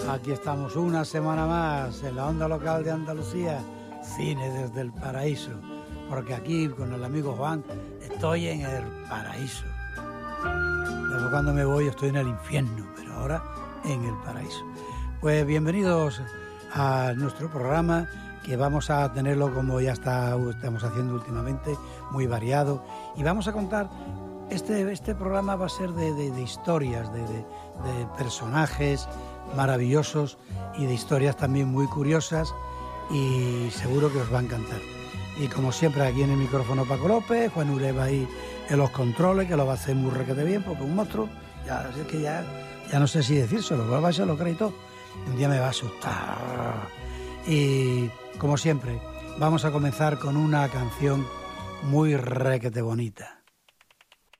Aquí estamos una semana más en la onda local de Andalucía, Cine desde el Paraíso, porque aquí con el amigo Juan estoy en el paraíso. Después cuando me voy estoy en el infierno, pero ahora en el paraíso. Pues bienvenidos a nuestro programa, que vamos a tenerlo como ya estamos haciendo últimamente, muy variado, y vamos a contar, este programa va a ser de historias, de personajes maravillosos y de historias también muy curiosas, y seguro que os va a encantar. Y como siempre, aquí en el micrófono Paco López, Juan Ureba ahí en los controles, que lo va a hacer muy requete bien, porque un monstruo, ya es que ya no sé si decírselo, se lo cree y todo. Un día me va a asustar. Y como siempre, vamos a comenzar con una canción muy requete bonita.